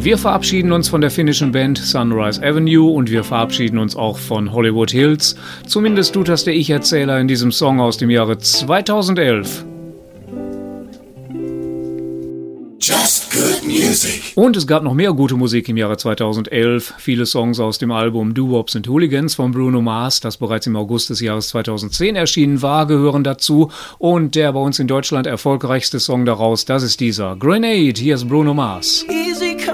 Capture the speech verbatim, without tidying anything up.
Wir verabschieden uns von der finnischen Band Sunrise Avenue und wir verabschieden uns auch von Hollywood Hills. Zumindest tut das der Ich-Erzähler in diesem Song aus dem Jahre zweitausendelf. Just good music. Und es gab noch mehr gute Musik im Jahre zweitausendelf. Viele Songs aus dem Album Doo-Wops and Hooligans von Bruno Mars, das bereits im August des Jahres zweitausendzehn erschienen war, gehören dazu. Und der bei uns in Deutschland erfolgreichste Song daraus, das ist dieser Grenade. Hier ist Bruno Mars. Easy.